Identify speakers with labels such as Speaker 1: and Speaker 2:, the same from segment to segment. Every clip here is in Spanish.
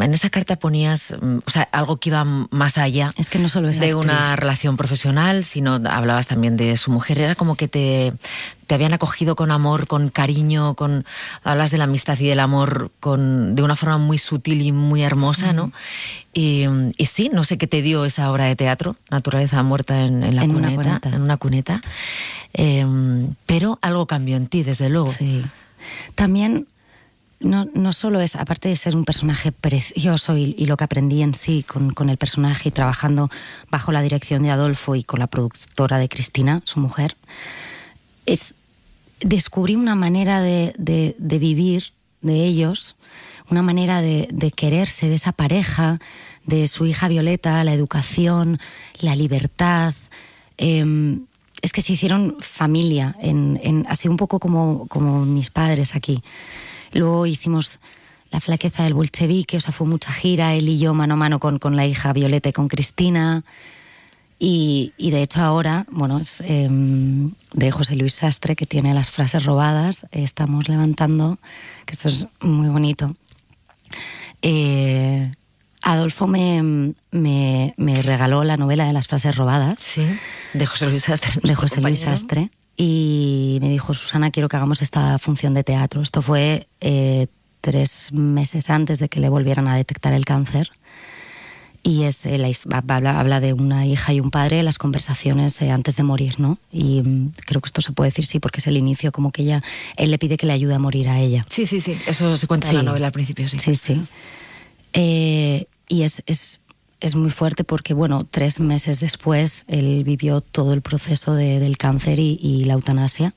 Speaker 1: en esa carta ponías, o sea, algo que iba más allá.
Speaker 2: Es que no solo es
Speaker 1: de
Speaker 2: actriz.
Speaker 1: Una relación profesional, sino hablabas también de su mujer. Era como que te habían acogido con amor, con cariño, hablas de la amistad y del amor de una forma muy sutil y muy hermosa, ¿no? Y sí, no sé qué te dio esa obra de teatro, Naturaleza muerta en una cuneta. Pero algo cambió en ti, desde luego.
Speaker 2: Sí. También, no solo es, aparte de ser un personaje precioso y lo que aprendí en sí con el personaje y trabajando bajo la dirección de Adolfo y con la productora de Cristina, su mujer, descubrí una manera de vivir de ellos, una manera de quererse, de esa pareja, de su hija Violeta, la educación, la libertad. Es que se hicieron familia, así un poco como mis padres aquí. Luego hicimos La flaqueza del bolchevique, o sea, fue mucha gira, él y yo mano a mano con la hija Violeta y con Cristina. Y de hecho ahora, bueno, es de José Luis Sastre, que tiene Las frases robadas, estamos levantando, que esto es muy bonito. Adolfo me regaló la novela de Las frases robadas.
Speaker 1: Sí, de José Luis Sastre.
Speaker 2: De José Luis Sastre. Y me dijo, Susana, quiero que hagamos esta función de teatro. Esto fue 3 meses antes de que le volvieran a detectar el cáncer. Y habla de una hija y un padre, las conversaciones antes de morir, ¿no? Y creo que esto se puede decir sí, porque es el inicio, como que él le pide que le ayude a morir a ella.
Speaker 1: Sí, eso se cuenta en la novela al principio, sí.
Speaker 2: Sí. Y es muy fuerte porque, bueno, 3 meses después él vivió todo el proceso del cáncer y la eutanasia,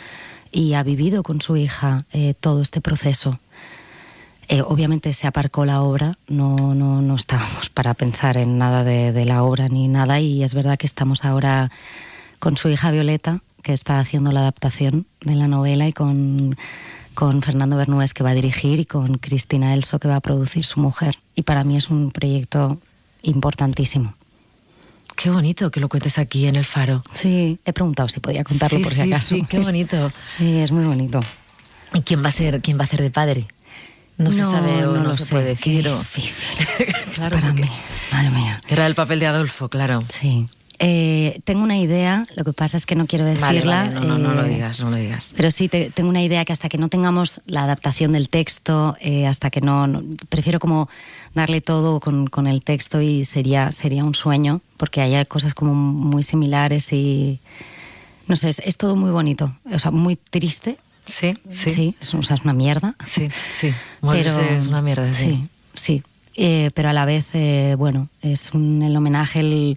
Speaker 2: y ha vivido con su hija todo este proceso. Obviamente se aparcó la obra, no estábamos para pensar en nada de la obra ni nada, y es verdad que estamos ahora con su hija Violeta, que está haciendo la adaptación de la novela, y con Fernando Bernués, que va a dirigir, y con Cristina Elso, que va a producir, su mujer. Y para mí es un proyecto importantísimo.
Speaker 1: Qué bonito que lo cuentes aquí en El Faro.
Speaker 2: Sí, he preguntado si podía contarlo por si acaso.
Speaker 1: Sí, qué bonito.
Speaker 2: Sí, es muy bonito.
Speaker 1: ¿Y quién va a ser de padre? No se sabe o no se puede decir.
Speaker 2: Qué difícil.
Speaker 1: Claro,
Speaker 2: para mí. Madre mía.
Speaker 1: Era el papel de Adolfo, claro.
Speaker 2: Sí. Tengo una idea, lo que pasa es que no quiero decirla.
Speaker 1: Vale, no lo digas.
Speaker 2: Pero sí, tengo una idea que hasta que no tengamos la adaptación del texto, hasta que no prefiero como darle todo con el texto, y sería un sueño, porque hay cosas como muy similares y no sé, es todo muy bonito, o sea, muy triste.
Speaker 1: Sí.
Speaker 2: Es una mierda.
Speaker 1: Sí. Pero es una mierda, sí.
Speaker 2: Sí. Pero a la vez, bueno, es el homenaje,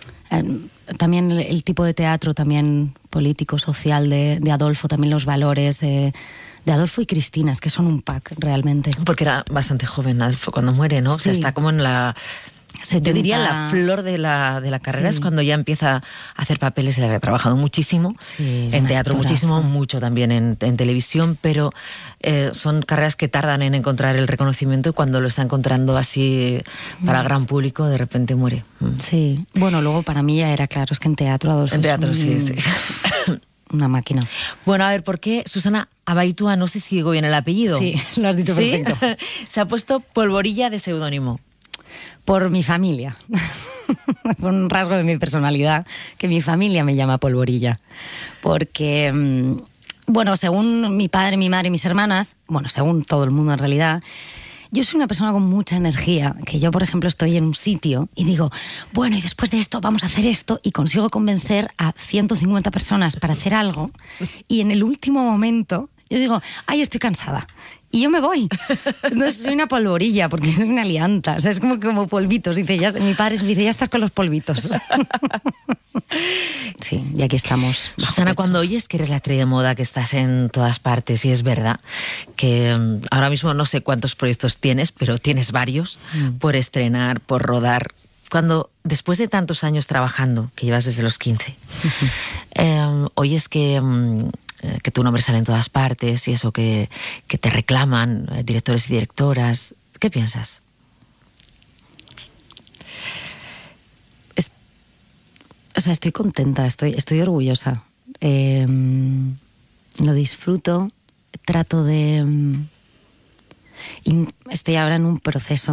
Speaker 2: también el tipo de teatro también político, social de Adolfo, también los valores de Adolfo y Cristina, es que son un pack realmente.
Speaker 1: Porque era bastante joven Adolfo cuando muere, ¿no?
Speaker 2: Sí.
Speaker 1: O sea, está como en la...
Speaker 2: 70...
Speaker 1: Yo diría la flor de la carrera, sí. Es cuando ya empieza a hacer papeles. Él había trabajado muchísimo, en teatro muchísimo, mucho también en televisión, pero son carreras que tardan en encontrar el reconocimiento, y cuando lo está encontrando así para el gran público, de repente muere.
Speaker 2: Sí, bueno, luego para mí ya era claro, es que en teatro Adolfo
Speaker 1: sí.
Speaker 2: Una máquina.
Speaker 1: Bueno, a ver, ¿por qué Susana Abaitua, no sé si digo bien el apellido?
Speaker 2: Sí, lo has dicho perfecto.
Speaker 1: Se ha puesto Polvorilla de seudónimo?
Speaker 2: Por mi familia, por un rasgo de mi personalidad, que mi familia me llama Polvorilla. Porque, bueno, según mi padre, mi madre y mis hermanas, bueno, según todo el mundo en realidad, yo soy una persona con mucha energía, que yo, por ejemplo, estoy en un sitio y digo, bueno, y después de esto vamos a hacer esto, y consigo convencer a 150 personas para hacer algo, y en el último momento yo digo, ay, estoy cansada. Y yo me voy. Entonces soy una polvorilla, porque soy una lianta. O sea, es como polvitos. Dice, mi padre me dice, ya estás con los polvitos. Sí, y aquí estamos.
Speaker 1: Susana, cuando oyes que eres la estrella de moda, que estás en todas partes, y es verdad que ahora mismo no sé cuántos proyectos tienes, pero tienes varios por estrenar, por rodar. Cuando, después de tantos años trabajando, que llevas desde los 15, oyes que tu nombre sale en todas partes y eso, que te reclaman directores y directoras, ¿qué piensas?
Speaker 2: O sea, estoy contenta, estoy orgullosa. Lo disfruto, trato de... estoy ahora en un proceso